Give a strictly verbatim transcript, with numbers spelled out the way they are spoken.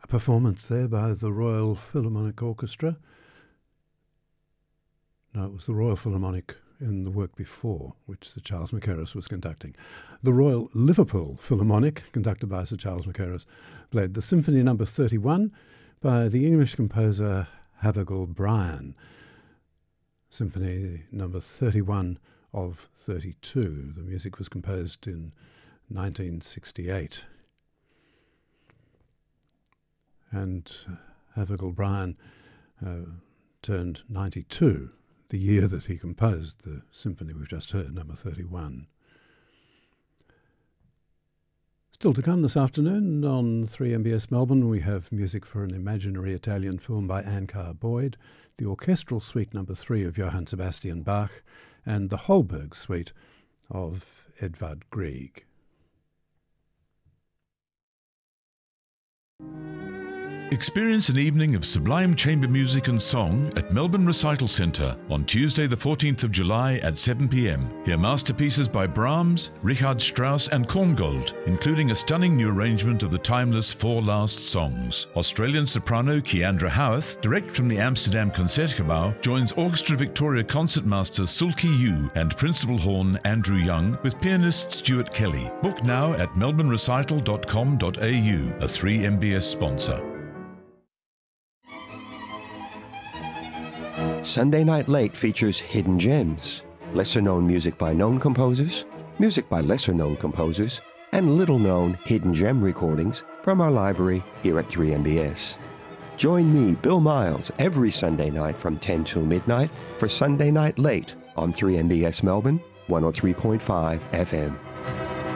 performance there by the Royal Philharmonic Orchestra. No, it was the Royal Philharmonic in the work before, which Sir Charles Mackerras was conducting. The Royal Liverpool Philharmonic, conducted by Sir Charles Mackerras, played the Symphony Number thirty-one by the English composer Havergal Brian. Symphony Number thirty-one of thirty-two. The music was composed in nineteen sixty-eight. And Havergal Brian uh, turned ninety-two, the year that he composed the symphony we've just heard, number thirty-one. Still to come this afternoon on three M B S Melbourne, we have music for an imaginary Italian film by Anne Carr-Boyd, the orchestral suite number three of Johann Sebastian Bach, and the Holberg suite of Edvard Grieg. Experience an evening of sublime chamber music and song at Melbourne Recital Centre on Tuesday the fourteenth of July at seven p m. Hear masterpieces by Brahms, Richard Strauss and Korngold, including a stunning new arrangement of the timeless Four Last Songs. Australian soprano Keandra Howarth, direct from the Amsterdam Concertgebouw, joins Orchestra Victoria concertmaster Sulki Yu and principal horn Andrew Young with pianist Stuart Kelly. Book now at melbourne recital dot com dot a u, a three M B S sponsor. Sunday Night Late features Hidden Gems, lesser-known music by known composers, music by lesser-known composers, and little-known hidden gem recordings from our library here at three M B S. Join me, Bill Miles, every Sunday night from ten till midnight for Sunday Night Late on three M B S Melbourne, one oh three point five F M.